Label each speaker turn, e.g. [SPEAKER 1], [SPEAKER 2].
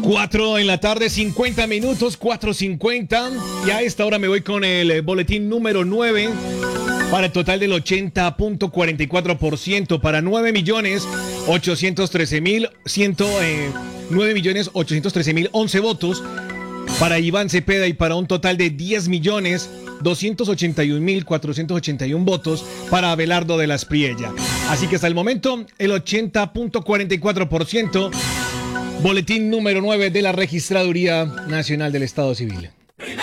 [SPEAKER 1] 4 en la tarde, 50 minutos, 4:50. Y a esta hora me voy con el boletín número 9 para el total del 80.44% para 9.813.011 votos para Iván Cepeda y para un total de 10.281.481 votos para Abelardo de la Espriella. Así que hasta el momento el 80.44%. Boletín número 9 de la Registraduría Nacional del Estado Civil.